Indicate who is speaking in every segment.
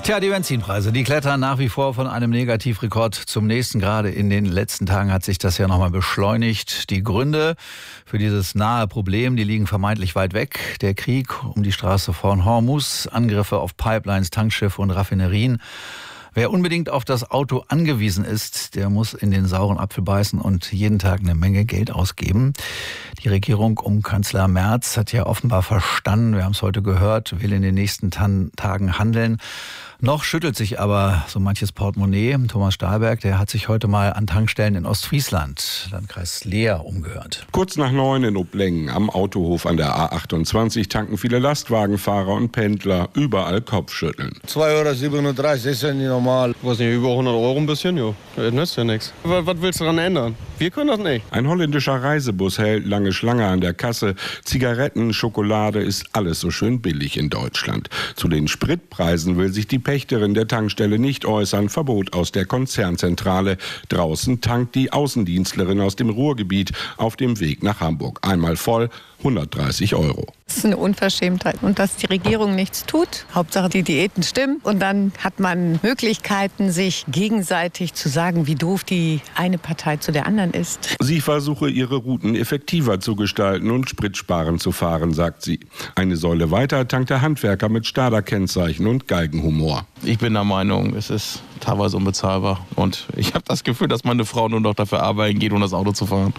Speaker 1: Tja, die Benzinpreise, die klettern nach wie vor von einem Negativrekord zum nächsten. Gerade in den letzten Tagen hat sich das ja nochmal beschleunigt. Die Gründe für dieses nahe Problem, die liegen vermeintlich weit weg. Der Krieg um die Straße von Hormuz, Angriffe auf Pipelines, Tankschiffe und Raffinerien. Wer unbedingt auf das Auto angewiesen ist, der muss in den sauren Apfel beißen und jeden Tag eine Menge Geld ausgeben. Die Regierung um Kanzler Merz hat ja offenbar verstanden, wir haben es heute gehört, will in den nächsten Tagen handeln. Noch schüttelt sich aber so manches Portemonnaie. Thomas Stahlberg, der hat sich heute mal an Tankstellen in Ostfriesland, Landkreis Leer, umgehört.
Speaker 2: Kurz nach 9 in Obleng am Autohof an der A28 tanken viele Lastwagenfahrer und Pendler, überall Kopfschütteln.
Speaker 3: 2,37 € ist ja nicht normal.
Speaker 4: Was nicht, über 100 € ein bisschen, jo. Das nützt ja nichts. Was willst du daran ändern? Wir können das nicht.
Speaker 2: Ein holländischer Reisebus hält lange Schlange an der Kasse. Zigaretten, Schokolade, ist alles so schön billig in Deutschland. Zu den Spritpreisen will sich die Pächterin der Tankstelle nicht äußern. Verbot aus der Konzernzentrale. Draußen tankt die Außendienstlerin aus dem Ruhrgebiet auf dem Weg nach Hamburg. Einmal voll, 130 €.
Speaker 5: Das ist eine Unverschämtheit. Und dass die Regierung nichts tut. Hauptsache die Diäten stimmen. Und dann hat man Möglichkeiten, sich gegenseitig zu sagen, wie doof die eine Partei zu der anderen ist.
Speaker 2: Sie versuche, ihre Routen effektiver zu gestalten und spritsparend zu fahren, sagt sie. Eine Säule weiter tankt der Handwerker mit Stadler-Kennzeichen und Galgenhumor.
Speaker 6: Ich bin der Meinung, es ist teilweise unbezahlbar. Und ich habe das Gefühl, dass meine Frau nur noch dafür arbeiten geht, um das Auto zu fahren.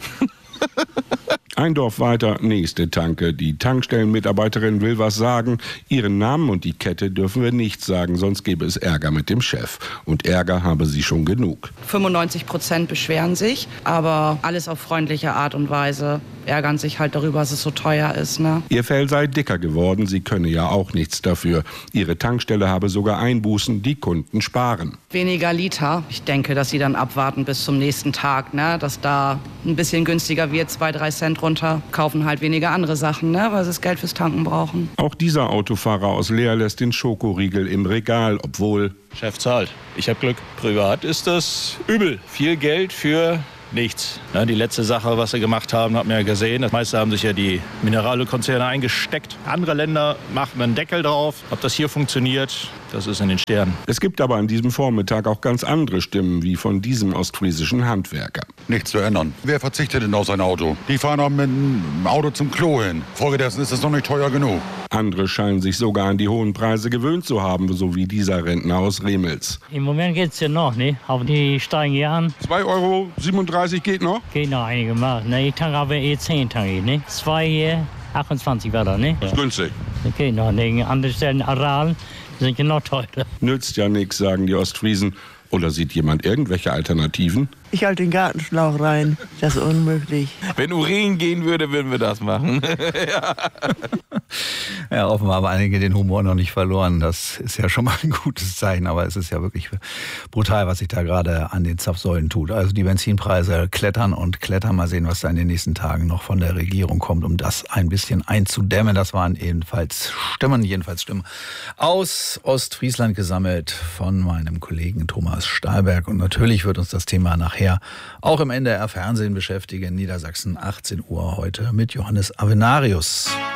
Speaker 2: Ein Dorf weiter, nächste Tanke. Die Tankstellenmitarbeiterin will was sagen. Ihren Namen und die Kette dürfen wir nicht sagen, sonst gäbe es Ärger mit dem Chef. Und Ärger habe sie schon genug.
Speaker 7: 95% beschweren sich, aber alles auf freundliche Art und Weise. Ärgern sich halt darüber, dass es so teuer ist. Ne?
Speaker 2: Ihr Fell sei dicker geworden, sie könne ja auch nichts dafür. Ihre Tankstelle habe sogar Einbußen, die Kunden sparen.
Speaker 7: Weniger Liter. Ich denke, dass sie dann abwarten bis zum nächsten Tag, ne? Dass da ein bisschen günstiger wird, 2-3 Cent runter. Kaufen halt weniger andere Sachen, ne? Weil sie das Geld fürs Tanken brauchen.
Speaker 2: Auch dieser Autofahrer aus Leer lässt den Schokoriegel im Regal, obwohl...
Speaker 8: Chef zahlt. Ich habe Glück. Privat ist das übel. Viel Geld für... nichts. Die letzte Sache, was sie gemacht haben, hat man ja gesehen. Das meiste haben sich ja die Mineralölkonzerne eingesteckt. Andere Länder machen einen Deckel drauf. Ob das hier funktioniert, das ist in den Sternen.
Speaker 2: Es gibt aber an diesem Vormittag auch ganz andere Stimmen, wie von diesem ostfriesischen Handwerker.
Speaker 9: Nichts zu ändern. Wer verzichtet denn auf sein Auto? Die fahren auch mit dem Auto zum Klo hin. Folgedessen ist es noch nicht teuer genug.
Speaker 2: Andere scheinen sich sogar an die hohen Preise gewöhnt zu haben, so wie dieser Rentner aus Remels.
Speaker 10: Im Moment geht es ja noch, ne? Aber die steigen ja an.
Speaker 2: 2,37 € geht noch?
Speaker 10: Geht noch einigermaßen, ne? Ich tanke aber E10, ne? 2 hier, 28 war da, ne?
Speaker 2: Das ist günstig.
Speaker 10: Das geht noch, ne? Andere Stellen, Aral, sind ja noch teurer.
Speaker 2: Nützt ja nichts, sagen die Ostfriesen. Oder sieht jemand irgendwelche Alternativen?
Speaker 11: Ich halte den Gartenschlauch rein. Das ist unmöglich.
Speaker 6: Wenn Urin gehen würde, würden wir das machen.
Speaker 1: Ja, offenbar haben einige den Humor noch nicht verloren. Das ist ja schon mal ein gutes Zeichen. Aber es ist ja wirklich brutal, was sich da gerade an den Zapfsäulen tut. Also die Benzinpreise klettern und klettern. Mal sehen, was da in den nächsten Tagen noch von der Regierung kommt, um das ein bisschen einzudämmen. Das waren jedenfalls Stimmen aus Ostfriesland gesammelt von meinem Kollegen Thomas Stahlberg. Und natürlich wird uns das Thema nachher auch im NDR Fernsehen beschäftigen. Niedersachsen, 18 Uhr heute mit Johannes Avenarius.